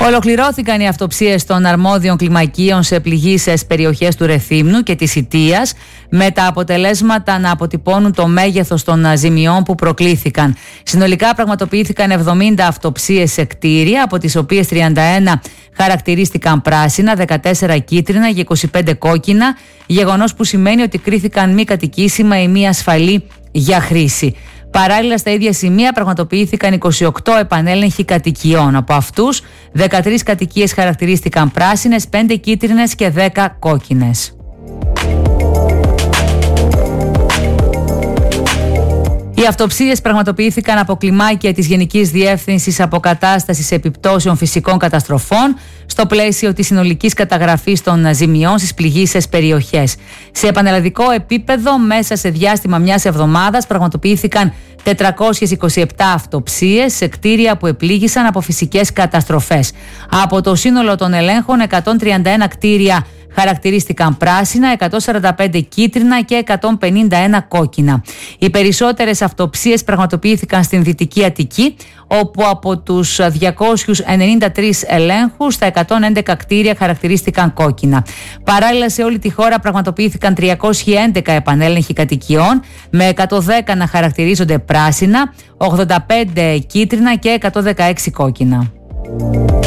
Ολοκληρώθηκαν οι αυτοψίες των αρμόδιων κλιμακίων σε πληγείσες περιοχές του Ρεθύμνου και της Ιττίας, με τα αποτελέσματα να αποτυπώνουν το μέγεθος των ζημιών που προκλήθηκαν. Συνολικά πραγματοποιήθηκαν 70 αυτοψίες σε κτίρια, από τις οποίες 31 χαρακτηρίστηκαν πράσινα, 14 κίτρινα και 25 κόκκινα, γεγονός που σημαίνει ότι κρίθηκαν μη κατοικήσιμα ή μη ασφαλή για χρήση. Παράλληλα, στα ίδια σημεία πραγματοποιήθηκαν 28 επανέλεγχοι κατοικιών. Από αυτούς, 13 κατοικίες χαρακτηρίστηκαν πράσινες, 5 κίτρινες και 10 κόκκινες. Οι αυτοψίες πραγματοποιήθηκαν από κλιμάκια της Γενικής Διεύθυνσης Αποκατάστασης Επιπτώσεων Φυσικών Καταστροφών στο πλαίσιο της συνολικής καταγραφής των ζημιών στις πληγείσες περιοχές. Σε επανελλαδικό επίπεδο, μέσα σε διάστημα μιας εβδομάδας, πραγματοποιήθηκαν 427 αυτοψίες σε κτίρια που επλήγησαν από φυσικές καταστροφές. Από το σύνολο των ελέγχων, 131 κτίρια χαρακτηρίστηκαν πράσινα, 145 κίτρινα και 151 κόκκινα. Οι περισσότερες αυτοψίες πραγματοποιήθηκαν στην Δυτική Αττική, όπου από τους 293 ελέγχους, τα 111 κτίρια χαρακτηρίστηκαν κόκκινα. Παράλληλα, σε όλη τη χώρα πραγματοποιήθηκαν 311 επανέλεγχοι κατοικιών, με 110 να χαρακτηρίζονται πράσινα, 85 κίτρινα και 116 κόκκινα.